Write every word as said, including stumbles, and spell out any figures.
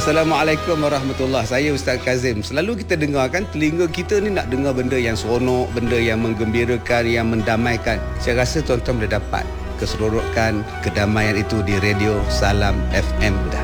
Assalamualaikum warahmatullahi wabarakatuh. Saya Ustaz Kazim. Selalu kita dengar kan, telinga kita ni nak dengar benda yang seronok, benda yang menggembirakan, yang mendamaikan. Saya rasa tuan-tuan boleh dapat keseronokan, kedamaian itu di radio Salam F M.